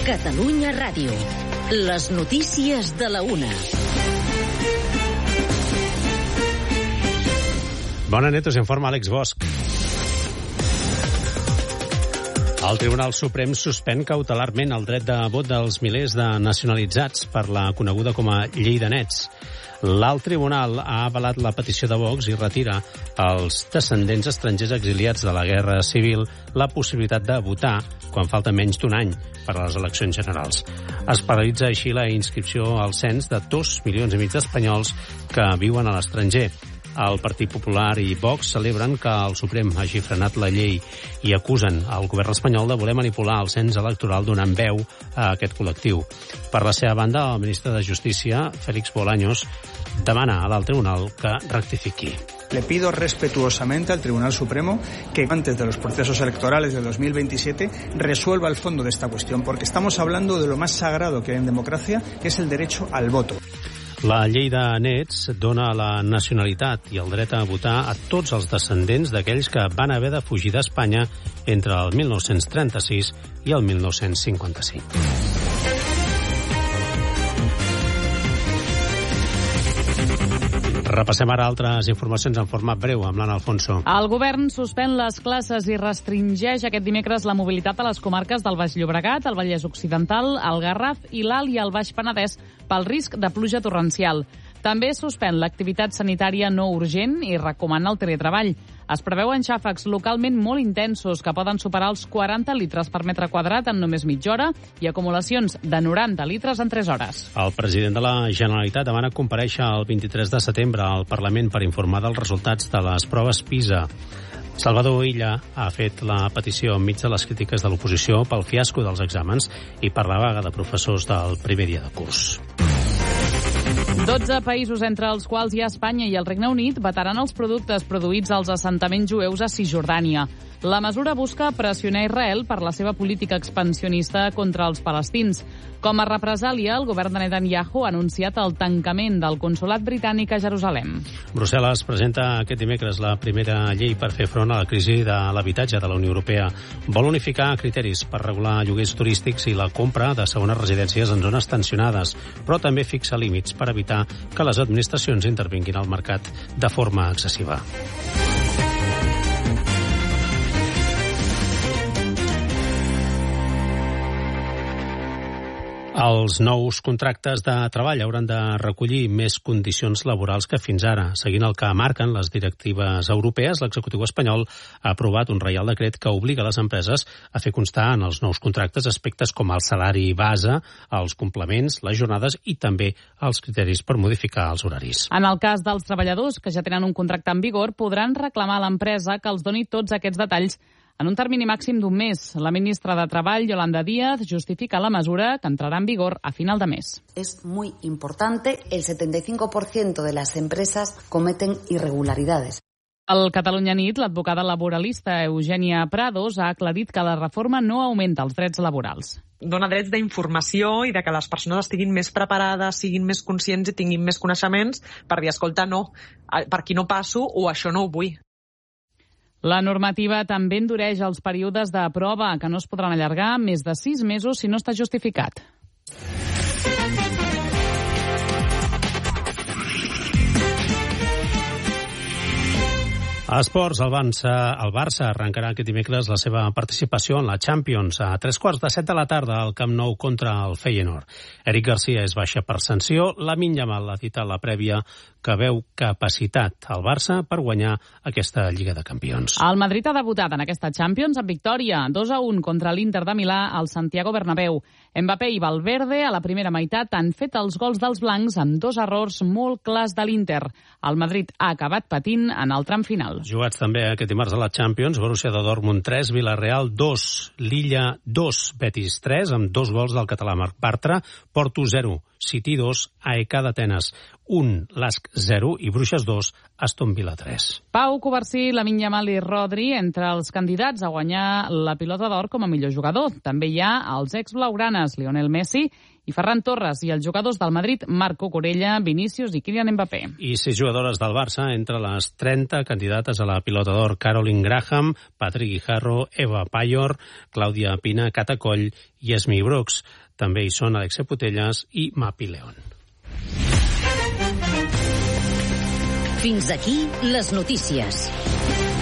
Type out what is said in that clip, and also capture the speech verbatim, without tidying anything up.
Catalunya Ràdio. Les notícies de la una. Bona nit, us informa Àlex Bosch. El Tribunal Suprem suspèn cautelarment el dret de vot dels milers de nacionalitzats per la coneguda com a Llei de Nets. L'alt tribunal ha avalat la petició de Vox i retira als descendents estrangers exiliats de la Guerra Civil la possibilitat de votar quan falta menys d'un any per a les eleccions generals. Es paralitza així la inscripció al cens de dos milions i mig d'espanyols que viuen a l'estranger. El Partit Popular i Vox celebren que el Suprem hagi frenat la llei i acusen el govern espanyol de voler manipular el cens electoral donant veu a aquest col·lectiu. Per la seva banda, el ministre de Justícia, Félix Bolaños, demana a l'alt tribunal que rectifiqui. Le pido respetuosamente al Tribunal Supremo que antes de los procesos electorales de dos mil veintisiete resuelva el fondo de esta cuestión, porque estamos hablando de lo más sagrado que hay en democracia, que es el derecho al voto. La llei de Nets dona la nacionalitat i el dret a votar a tots els descendents d'aquells que van haver de fugir d'Espanya entre el mil nou-cents trenta-sis i el mil nou-cents cinquanta-cinc. Repassem ara altres informacions en format breu amb l'Anna Alfonso. El govern suspèn les classes i restringeix aquest dimecres la mobilitat a les comarques del Baix Llobregat, el Vallès Occidental, el Garraf i l'Alt i el Baix Penedès pel risc de pluja torrencial. També suspèn l'activitat sanitària no urgent i recomana el teletreball. Es preveuen xàfecs localment molt intensos que poden superar els quaranta litres per metre quadrat en només mitja hora i acumulacions de noranta litres en tres hores. El president de la Generalitat demana comparèixer el vint-i-tres de setembre al Parlament per informar dels resultats de les proves PISA. Salvador Illa ha fet la petició enmig de les crítiques de l'oposició pel fiasco dels exàmens i per la vaga de professors del primer dia de curs. dotze països, entre els quals hi ha Espanya i el Regne Unit, vetaran els productes produïts als assentaments jueus a Cisjordània. La mesura busca pressionar Israel per la seva política expansionista contra els palestins. Com a represàlia, el govern de Netanyahu ha anunciat el tancament del consolat britànic a Jerusalem. Brussel·les presenta aquest dimecres la primera llei per fer front a la crisi de l'habitatge de la Unió Europea. Vol unificar criteris per regular lloguers turístics i la compra de segones residències en zones tensionades, però també fixa límits per evitar que les administracions intervinguin al mercat de forma excessiva. Els nous contractes de treball hauran de recollir més condicions laborals que fins ara. Seguint el que marquen les directives europees, l'executiu espanyol ha aprovat un reial decret que obliga les empreses a fer constar en els nous contractes aspectes com el salari base, els complements, les jornades i també els criteris per modificar els horaris. En el cas dels treballadors que ja tenen un contracte en vigor, podran reclamar a l'empresa que els doni tots aquests detalls en un termini màxim d'un mes. La ministra de Treball, Yolanda Díaz, justifica la mesura que entrarà en vigor a final de mes. Es muy importante, el setenta y cinco por ciento de las empresas cometen irregularidades. Al Catalunya Nit, l'advocada laboralista Eugènia Prados ha aclarit que la reforma no augmenta els drets laborals. Dona drets d'informació i de que les persones estiguin més preparades, siguin més conscients i tinguin més coneixements per dir, escolta, no, per aquí no passo o això no ho vull. La normativa també endureix els períodes de prova, que no es podran allargar més de sis mesos si no està justificat. A esports, el Barça, el Barça arrencarà aquest dimecres la seva participació en la Champions a tres quarts de set de la tarda al Camp Nou contra el Feyenoord. Eric Garcia és baixa per sanció. Lamine Yamal ha dit a la prèvia que veu capacitat al Barça per guanyar aquesta Lliga de Campions. El Madrid ha debutat en aquesta Champions amb victòria dos a un contra l'Inter de Milà al Santiago Bernabéu. Mbappé i Valverde a la primera meitat han fet els gols dels blancs amb dos errors molt clars de l'Inter. El Madrid ha acabat patint en el tram final. Jugats també aquest dimarts a la Champions, Borussia de Dortmund tres, Villarreal dos, Lilla dos, Betis tres, amb dos gols del català Marc Bartra, Porto zero, City dos, A E K d'Atenes un, Lask zero i Bruixes dos, Aston Villa tres. Pau Covarsí, Lamine Yamal i Rodri entre els candidats a guanyar la Pilota d'Or com a millor jugador. També hi ha els ex-blaugranes Lionel Messi i Ferran Torres i els jugadors del Madrid Marco Corella, Vinícius i Kylian Mbappé. I sis jugadores del Barça entre les trenta candidates a la Pilota d'Or: Caroline Graham, Patrick Guijarro, Eva Payor, Clàudia Pina, Cata Coll i Esmi Brooks. També hi són Alexia Putellas i Mapi León. Fins aquí les notícies.